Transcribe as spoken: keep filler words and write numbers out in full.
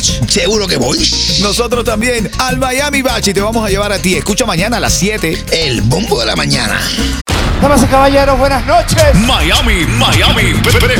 Seguro que voy. Nosotros también al Miami Beach y te vamos a llevar a ti. Escucha mañana a las siete. El bombo de la mañana. Damas y caballeros, buenas noches. Miami, Miami, presenta